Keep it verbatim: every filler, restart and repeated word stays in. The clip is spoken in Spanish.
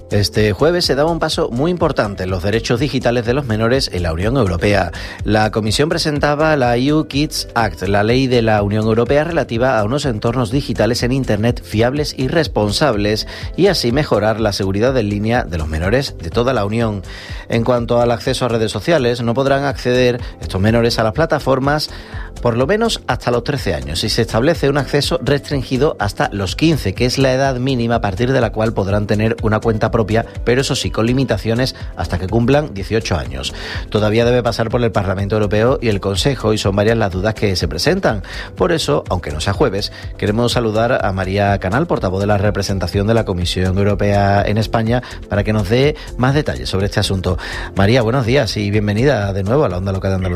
Este jueves se daba un paso muy importante en los derechos digitales de los menores en la Unión Europea. La Comisión presentaba la E U Kids Act, la ley de la Unión Europea relativa a unos entornos digitales en Internet fiables y responsables, y así mejorar la seguridad en línea de los menores de toda la Unión. En cuanto al acceso a redes sociales, no podrán acceder estos menores a las plataformas por lo menos hasta los trece años, y se establece un acceso restringido hasta los quince, que es la edad mínima a partir de la cual podrán tener una cuenta propia, pero eso sí, con limitaciones hasta que cumplan dieciocho años. Todavía debe pasar por el Parlamento Europeo y el Consejo, y son varias las dudas que se presentan. Por eso, aunque no sea jueves, queremos saludar a María Canal, portavoz de la representación de la Comisión Europea en España, para que nos dé más detalles sobre este asunto. María, buenos días y bienvenida de nuevo a la Onda Local de Andalucía.